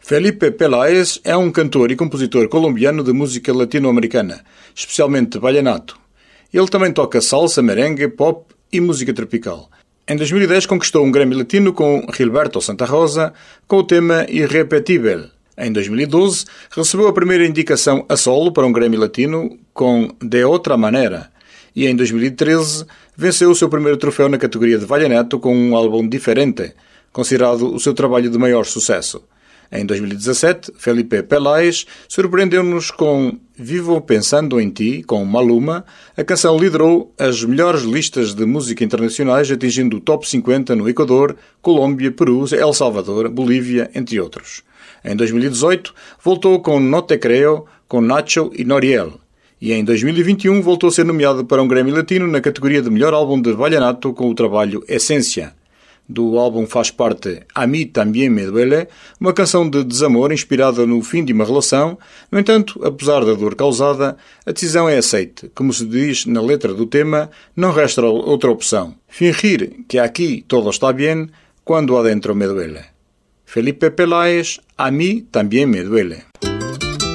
Felipe Peláez é um cantor e compositor colombiano de música latino-americana, especialmente vallenato. Ele também toca salsa, merengue, pop e música tropical. Em 2010 conquistou um Grammy Latino com Gilberto Santa Rosa com o tema Irrepetível. Em 2012 recebeu a primeira indicação a solo para um Grammy Latino com De Outra Manera. E em 2013 venceu o seu primeiro troféu na categoria de vallenato com um álbum Diferente, considerado o seu trabalho de maior sucesso. Em 2017, Felipe Peláez surpreendeu-nos com Vivo Pensando em Ti, com Maluma. A canção liderou as melhores listas de música internacionais, atingindo o top 50 no Equador, Colômbia, Peru, El Salvador, Bolívia, entre outros. Em 2018, voltou com No Te Creo, com Nacho e Noriel. E em 2021 voltou a ser nomeado para um Grammy Latino na categoria de melhor álbum de vallenato com o trabalho Essência. Do álbum faz parte A Mí También Me Duele, uma canção de desamor inspirada no fim de uma relação. No entanto, apesar da dor causada, a decisão é aceite. Como se diz na letra do tema, não resta outra opção. Fingir que aqui todo está bien, quando adentro me duele. Felipe Peláez, A Mí También Me Duele.